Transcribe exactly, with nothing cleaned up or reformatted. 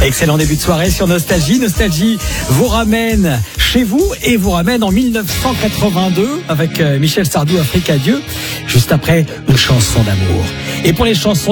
Excellent début de soirée sur Nostalgie. Nostalgie vous ramène chez vous et vous ramène en mille neuf cent quatre-vingt-deux avec Michel Sardou, Afrique à Dieu, juste après une chanson d'amour. Et pour les chansons